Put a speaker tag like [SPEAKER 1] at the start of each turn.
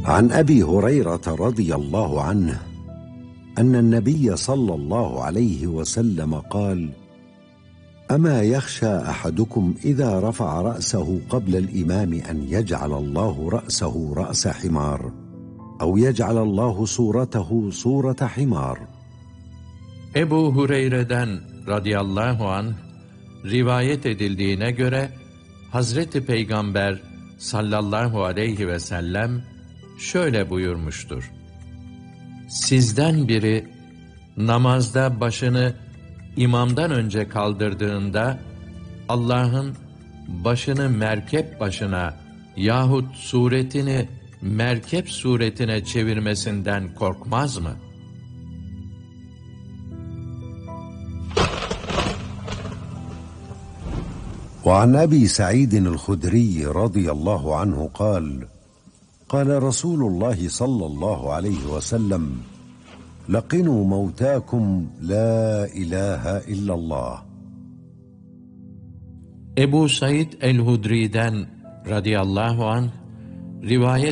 [SPEAKER 1] عن أبي هريرة رضي الله عنه أن النبي صلى الله عليه وسلم قال: أما يخشى أحدكم إذا رفع رأسه قبل الإمام أن يجعل الله رأسه رأس حمار، أو يجعل الله صورته صورة حمار.
[SPEAKER 2] Ebu Hureyre'den radıyallahu anh rivayet edildiğine göre Hazreti Peygamber sallallahu aleyhi ve sellem şöyle buyurmuştur: Sizden biri namazda başını imamdan önce kaldırdığında Allah'ın başını merkep başına yahut suretini merkep suretine çevirmesinden korkmaz mı?
[SPEAKER 1] وعن أبي سعيد الخدري رضي الله عنه قال: قال رسول الله صلى الله عليه وسلم: لقنوا موتاكم لا إله إلا الله.
[SPEAKER 2] Ebu Said el-Hudri'den radıyallahu anh rivayet